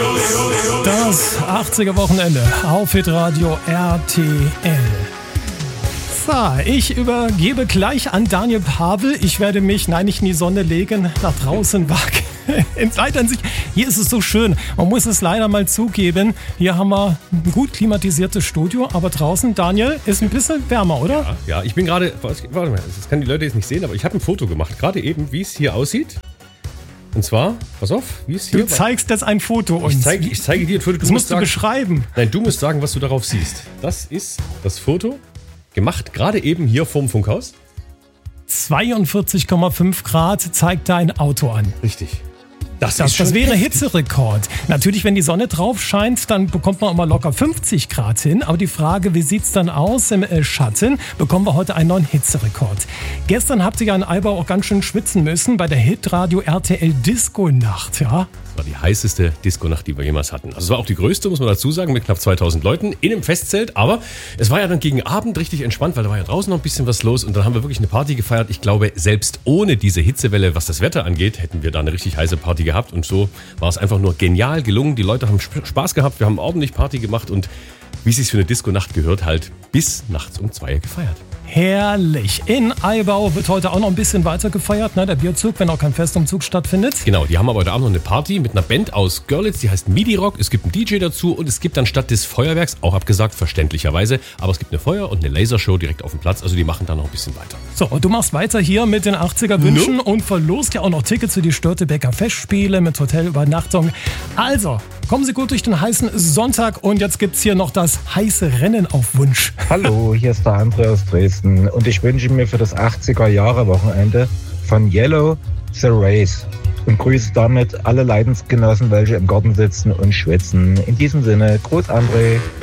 Das 80er-Wochenende auf Hitradio RTL. So, ich übergebe gleich an Daniel Pavel. Ich werde mich, nicht in die Sonne legen, nach draußen wagen. In Zeitansicht. Hier ist es so schön. Man muss es leider mal zugeben. Hier haben wir ein gut klimatisiertes Studio, aber draußen, Daniel, ist ein bisschen wärmer, oder? Ja, ich bin gerade, warte mal, das können die Leute jetzt nicht sehen, aber ich habe ein Foto gemacht, gerade eben, wie es hier aussieht. Und zwar, pass auf, wie es hier... Du zeigst jetzt ein Foto uns. Ich zeige dir ein Foto. Das musst du beschreiben. Nein, du musst sagen, was du darauf siehst. Das ist das Foto, gemacht gerade eben hier vorm Funkhaus. 42,5 Grad zeigt da ein Auto an. Richtig. Das wäre Hitzerekord. Natürlich, wenn die Sonne drauf scheint, dann bekommt man immer locker 50 Grad hin. Aber die Frage, wie sieht es dann aus im Schatten? Bekommen wir heute einen neuen Hitzerekord. Gestern habt ihr ja in Albau auch ganz schön schwitzen müssen bei der Hitradio RTL Disco-Nacht. Ja? Das war die heißeste Disco-Nacht, die wir jemals hatten. Also es war auch die größte, muss man dazu sagen, mit knapp 2000 Leuten in einem Festzelt. Aber es war ja dann gegen Abend richtig entspannt, weil da war ja draußen noch ein bisschen was los. Und dann haben wir wirklich eine Party gefeiert. Ich glaube, selbst ohne diese Hitzewelle, was das Wetter angeht, hätten wir da eine richtig heiße Party gehabt. Und so war es einfach nur genial gelungen. Die Leute haben Spaß gehabt, wir haben ordentlich Party gemacht. Und wie es sich für eine Disco-Nacht gehört, halt bis nachts um 2 gefeiert. Herrlich. In Albau wird heute auch noch ein bisschen weiter gefeiert, ne? Der Bierzug, wenn auch kein Festumzug stattfindet. Genau, die haben aber heute Abend noch eine Party mit einer Band aus Görlitz, die heißt Midi Rock. Es gibt einen DJ dazu und es gibt dann statt des Feuerwerks, auch abgesagt, verständlicherweise, aber es gibt eine Feuer- und eine Lasershow direkt auf dem Platz. Also die machen da noch ein bisschen weiter. So, und du machst weiter hier mit den 80er-Wünschen und verlost ja auch noch Tickets für die Störtebeker Festspiele mit Hotelübernachtung. Also, kommen Sie gut durch den heißen Sonntag und jetzt gibt's hier noch das heiße Rennen auf Wunsch. Hallo, hier ist der André aus Dresden und ich wünsche mir für das 80er-Jahre-Wochenende von Yellow The Race und grüße damit alle Leidensgenossen, welche im Garten sitzen und schwitzen. In diesem Sinne, Gruß André.